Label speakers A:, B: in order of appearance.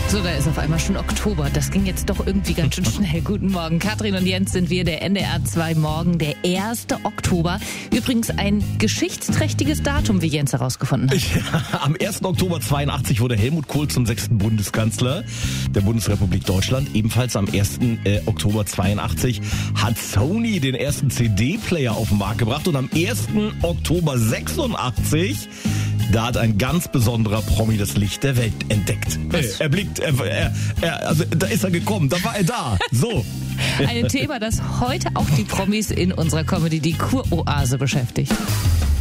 A: So, da ist auf einmal schon Oktober. Das ging jetzt doch irgendwie ganz schön schnell. Guten Morgen. Katrin und Jens sind wir, der NDR 2 Morgen, der 1. Oktober. Übrigens ein geschichtsträchtiges Datum, wie Jens herausgefunden hat.
B: Ja, am 1. Oktober 82 wurde Helmut Kohl zum 6. Bundeskanzler der Bundesrepublik Deutschland. Ebenfalls am 1. Oktober 82 hat Sony den ersten CD-Player auf den Markt gebracht. Und am 1. Oktober 86 da hat ein ganz besonderer Promi das Licht der Welt entdeckt. Also da ist er gekommen, da war er da. So.
A: Ein Thema, das heute auch die Promis in unserer Comedy, die Kuroase, beschäftigt.